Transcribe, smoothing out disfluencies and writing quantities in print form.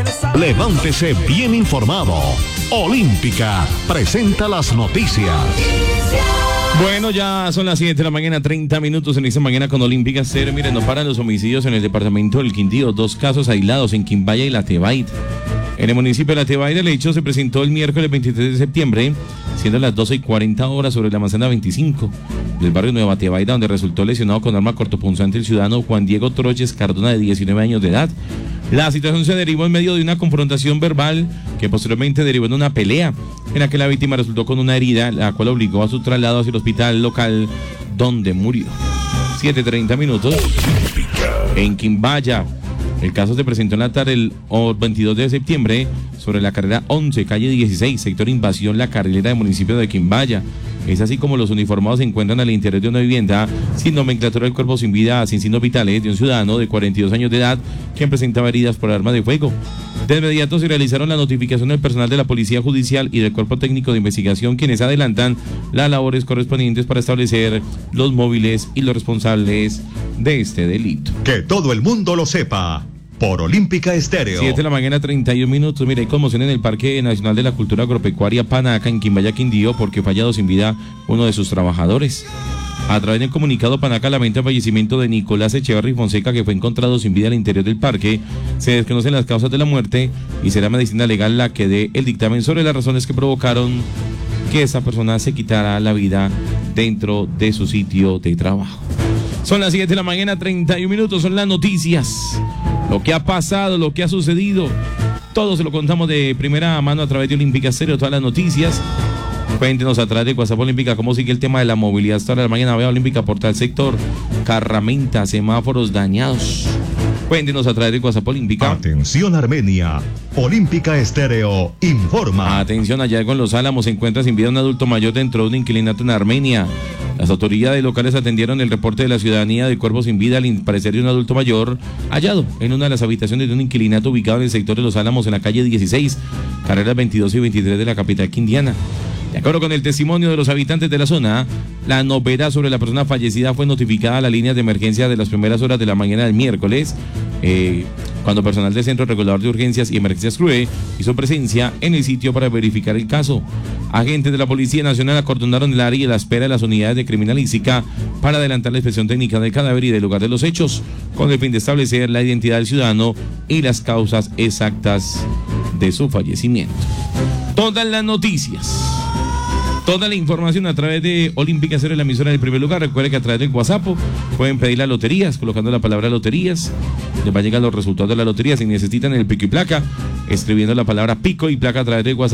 Levántese bien informado. Olímpica presenta las noticias. Bueno, ya son las 7 de la mañana, 30 minutos en esta mañana con Olímpica Estéreo. Miren, no paran los homicidios en el departamento del Quindío. 2 casos aislados en Quimbaya y La Tebaida. En el municipio de La Tebaida, el hecho se presentó el miércoles 23 de septiembre, siendo las 12:40 sobre la manzana 25 del barrio Nueva Tebaida, donde resultó lesionado con arma cortopunzante el ciudadano Juan Diego Troches Cardona, de 19 años de edad. La situación se derivó en medio de una confrontación verbal que posteriormente derivó en una pelea, en la que la víctima resultó con una herida, la cual obligó a su traslado hacia el hospital local, donde murió. 7:30. En Quimbaya, el caso se presentó en la tarde del 22 de septiembre sobre la carrera 11, calle 16, sector Invasión La Carrilera del municipio de Quimbaya. Es así como los uniformados se encuentran al interior de una vivienda sin nomenclatura del cuerpo sin vida, sin signos vitales, de un ciudadano de 42 años de edad, quien presentaba heridas por arma de fuego. De inmediato se realizaron la notificación del personal de la Policía Judicial y del Cuerpo Técnico de Investigación, quienes adelantan las labores correspondientes para establecer los móviles y los responsables de este delito. Que todo el mundo lo sepa. Por Olímpica Estéreo. 7 de la mañana, 31. Mira, hay conmoción en el Parque Nacional de la Cultura Agropecuaria Panaca, en Quimbaya, Quindío, porque fallado sin vida uno de sus trabajadores. A través del comunicado, Panaca lamenta el fallecimiento de Nicolás Echeverry Fonseca, que fue encontrado sin vida al interior del parque. Se desconocen las causas de la muerte y será medicina legal la que dé el dictamen sobre las razones que provocaron que esa persona se quitara la vida dentro de su sitio de trabajo. Son las 7 de la mañana, 31. Son las noticias. Lo que ha pasado, lo que ha sucedido, todo se lo contamos de primera mano a través de Olímpica Estéreo, todas las noticias. Cuéntenos a través de WhatsApp Olímpica cómo sigue el tema de la movilidad hasta ahora de la mañana. Vea Olímpica, portal sector, carramenta, semáforos dañados. Cuéntenos a través de WhatsApp Olímpica. Atención Armenia, Olímpica Estéreo informa. Atención, allá en Los Álamos se encuentra sin vida un adulto mayor dentro de un inquilinato en Armenia. Las autoridades locales atendieron el reporte de la ciudadanía del cuerpo sin vida al parecer de un adulto mayor hallado en una de las habitaciones de un inquilinato ubicado en el sector de Los Álamos, en la calle 16, carreras 22 y 23 de la capital quindiana. De acuerdo con el testimonio de los habitantes de la zona, la novedad sobre la persona fallecida fue notificada a las líneas de emergencia de las primeras horas de la mañana del miércoles, cuando personal del Centro Regulador de Urgencias y Emergencias CRUE hizo presencia en el sitio para verificar el caso. Agentes de la Policía Nacional acordonaron el área y la espera de las unidades de criminalística para adelantar la inspección técnica del cadáver y del lugar de los hechos, con el fin de establecer la identidad del ciudadano y las causas exactas de su fallecimiento. Todas las noticias, toda la información a través de Olímpica Estéreo, la emisora del primer lugar. Recuerde que a través del WhatsApp pueden pedir las loterías, colocando la palabra loterías. Les va a llegar los resultados de la lotería. Si necesitan el pico y placa, escribiendo la palabra pico y placa a través de WhatsApp.